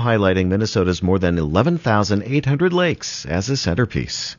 highlighting Minnesota's more than 11,800 lakes as a centerpiece.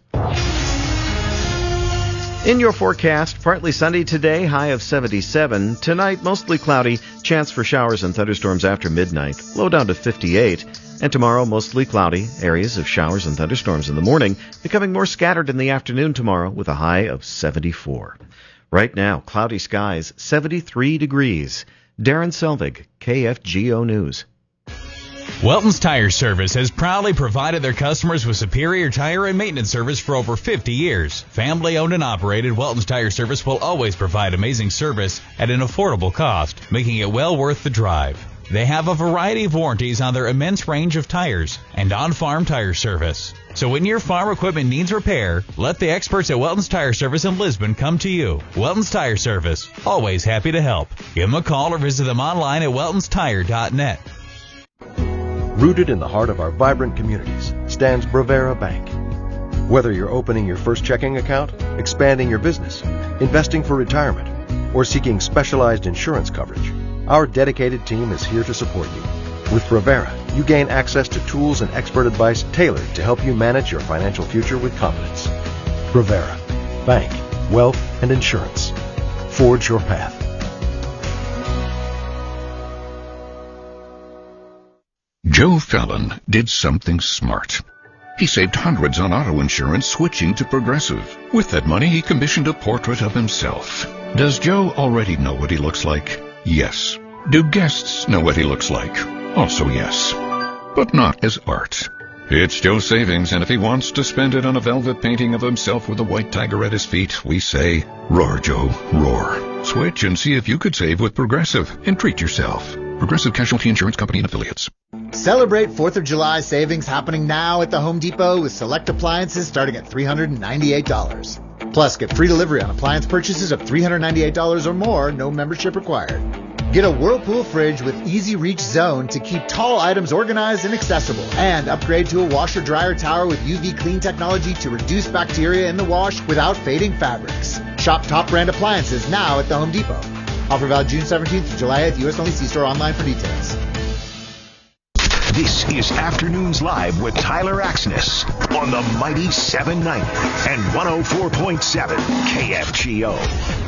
In your forecast, partly sunny today, high of 77. Tonight, mostly cloudy, chance for showers and thunderstorms after midnight, low down to 58. And tomorrow, mostly cloudy, areas of showers and thunderstorms in the morning, becoming more scattered in the afternoon tomorrow with a high of 74. Right now, cloudy skies, 73 degrees. Darren Selvig, KFGO News. Welton's Tire Service has proudly provided their customers with superior tire and maintenance service for over 50 years. Family owned and operated, Welton's Tire Service will always provide amazing service at an affordable cost, making it well worth the drive. They have a variety of warranties on their immense range of tires and on-farm tire service. So when your farm equipment needs repair, let the experts at Welton's Tire Service in Lisbon come to you. Welton's Tire Service, always happy to help. Give them a call or visit them online at weltonstire.net. Rooted in the heart of our vibrant communities stands Bravera Bank. Whether you're opening your first checking account, expanding your business, investing for retirement, or seeking specialized insurance coverage, our dedicated team is here to support you. With Bravera, you gain access to tools and expert advice tailored to help you manage your financial future with confidence. Bravera, bank, wealth, and insurance. Forge your path. Joe Fallon did something smart. He saved hundreds on auto insurance switching to Progressive. With that money, he commissioned a portrait of himself. Does Joe already know what he looks like? Yes. Do guests know what he looks like? Also yes. But not as art. It's Joe's savings, and if he wants to spend it on a velvet painting of himself with a white tiger at his feet, we say, roar, Joe, roar. Switch and see if you could save with Progressive and treat yourself. Progressive Casualty Insurance Company and Affiliates. Celebrate 4th of July savings happening now at the Home Depot with select appliances starting at $398. Plus, get free delivery on appliance purchases of $398 or more, no membership required. Get a Whirlpool fridge with Easy Reach Zone to keep tall items organized and accessible. And upgrade to a washer-dryer tower with UV clean technology to reduce bacteria in the wash without fading fabrics. Shop top brand appliances now at the Home Depot. Offer valid June 17th to July 8th. U.S. only. See store online for details. This is Afternoons Live with Tyler Axness on the mighty 790 and 104.7 KFGO.